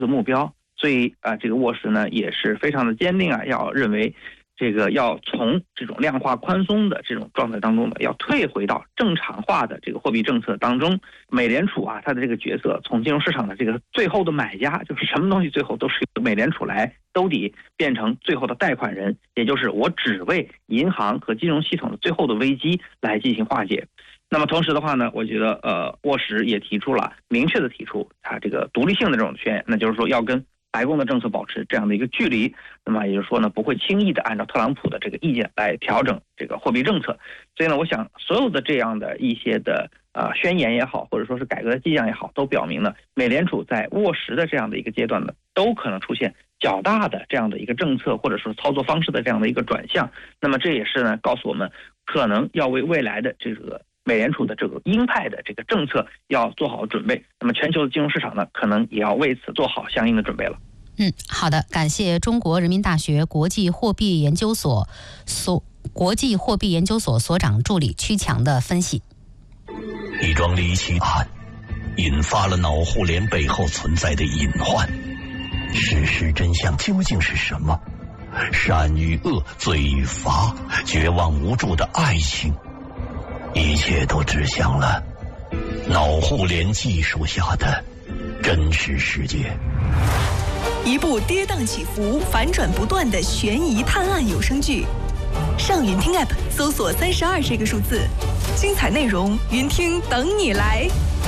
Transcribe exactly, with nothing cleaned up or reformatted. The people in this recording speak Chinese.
的目标。所以啊，这个沃什呢也是非常的坚定啊，要认为这个要从这种量化宽松的这种状态当中呢，要退回到正常化的这个货币政策当中。美联储啊，它的这个角色从金融市场的这个最后的买家，就是什么东西最后都是由美联储来兜底，变成最后的贷款人，也就是我只为银行和金融系统的最后的危机来进行化解。那么同时的话呢，我觉得呃，沃什也提出了明确的提出他这个独立性的这种宣言，那就是说要跟白宫的政策保持这样的一个距离，那么也就是说呢，不会轻易的按照特朗普的这个意见来调整这个货币政策。所以呢，我想所有的这样的一些的呃宣言也好，或者说是改革的迹象也好，都表明呢，美联储在沃什的这样的一个阶段呢，都可能出现较大的这样的一个政策或者说操作方式的这样的一个转向。那么这也是呢，告诉我们可能要为未来的这个美联储的这个鹰派的这个政策要做好准备，那么全球的金融市场呢，可能也要为此做好相应的准备了。 嗯，好的，感谢中国人民大学国际货币研究所所国际货币研究所所长助理曲强的分析。 一桩离奇案引发了脑互联背后存在的隐患，事实真相究竟是什么？善与恶，罪与罚，绝望无助的爱情，一切都指向了脑互联技术下的真实世界。 一部跌宕起伏、反转不断的悬疑探案有声剧，上云听 App 搜索三十二这个数字，精彩内容云听等你来。